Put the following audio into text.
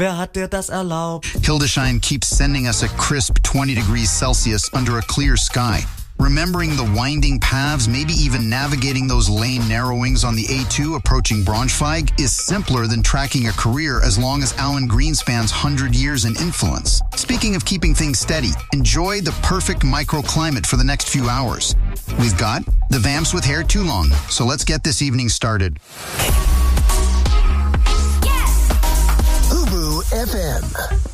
Wer hat dir das erlaubt? Hildeshine keeps sending us a crisp 20 degrees Celsius under a clear sky. Remembering the winding paths, maybe even navigating those lane narrowings on the A2 approaching Braunschweig is simpler than tracking a career as long as Alan Greenspan's 100 years in influence. Speaking of keeping things steady, enjoy the perfect microclimate for the next few hours. We've got the Vamps with Hair Too Long, so let's get this evening started. Ubu FM.